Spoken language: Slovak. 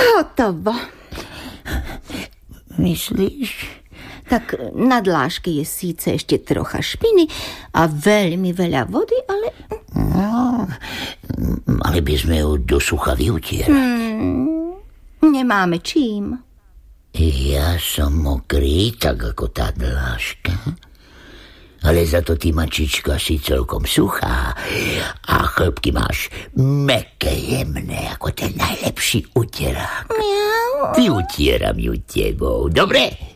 Hotovo. Myslíš? Tak na dláške je síce ešte trocha špiny a veľmi veľa vody, ale... No, mali by sme ju do sucha vyutierať. Nemáme čím. Ja som mokrý, tak ako tá dláška. Ale za to ty, mačička, si celkom suchá a chlpky máš mäkké, jemné, ako ten najlepší utierák. Miau. Vyutieram ju tebou, dobre?